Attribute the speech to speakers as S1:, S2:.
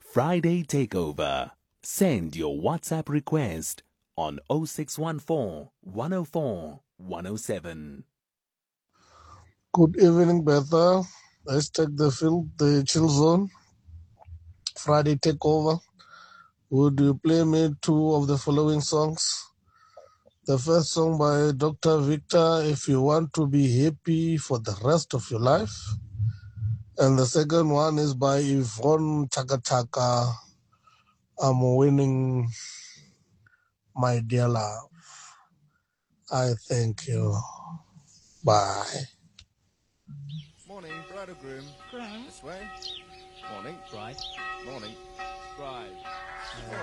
S1: Friday Takeover. Send your WhatsApp request on 0614 104 107.
S2: Good evening, Betha. Hashtag the chill zone. Friday takeover. Would you play me two of the following songs? The first song by Dr. Victor, If You Want to Be Happy for the Rest of Your Life. And the second one is by Yvonne Chaka Chaka, I'm Winning My Dear Love. I thank you. Bye.
S3: Morning, bride or groom.
S4: Groom.
S3: This way. Morning.
S4: Bride.
S3: Morning.
S4: Bride.